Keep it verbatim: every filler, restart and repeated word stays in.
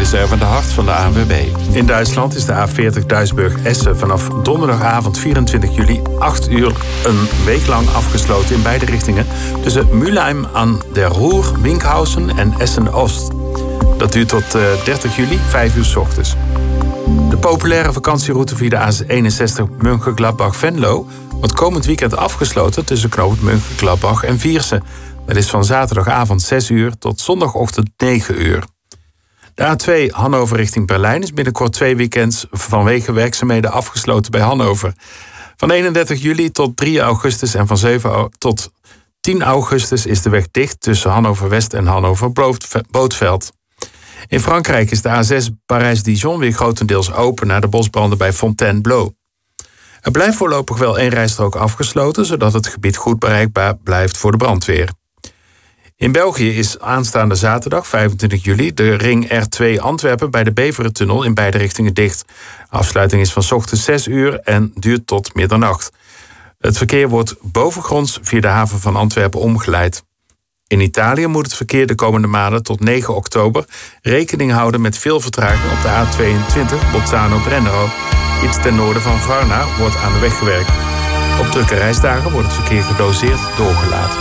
is Erwin de Hart van de A N W B. In Duitsland is de A veertig Duisburg-Essen vanaf donderdagavond vierentwintig juli acht uur een week lang afgesloten in beide richtingen tussen Mülheim aan der Ruhr, Winkhausen en Essen-Oost. Dat duurt tot uh, dertig juli, vijf uur 's ochtends. De populaire vakantieroute via de A eenenzestig Mönchengladbach-Venlo wordt komend weekend afgesloten tussen knooppunt Mönchengladbach en Viersen. Dat is van zaterdagavond zes uur tot zondagochtend negen uur. De A twee Hannover richting Berlijn is binnenkort twee weekends vanwege werkzaamheden afgesloten bij Hannover. Van eenendertig juli tot drie augustus en van zeven tot tien augustus is de weg dicht tussen Hannover West en Hannover Bootveld. In Frankrijk is de A zes Parijs-Dijon weer grotendeels open na de bosbranden bij Fontainebleau. Er blijft voorlopig wel één rijstrook afgesloten, zodat het gebied goed bereikbaar blijft voor de brandweer. In België is aanstaande zaterdag, vijfentwintig juli, de ring R twee Antwerpen bij de Beverentunnel in beide richtingen dicht. De afsluiting is van 's ochtends zes uur en duurt tot middernacht. Het verkeer wordt bovengronds via de haven van Antwerpen omgeleid. In Italië moet het verkeer de komende maanden tot negen oktober rekening houden met veel vertraging op de A tweeëntwintig Bolzano-Brennero. Iets ten noorden van Varna wordt aan de weg gewerkt. Op drukke reisdagen wordt het verkeer gedoseerd doorgelaten.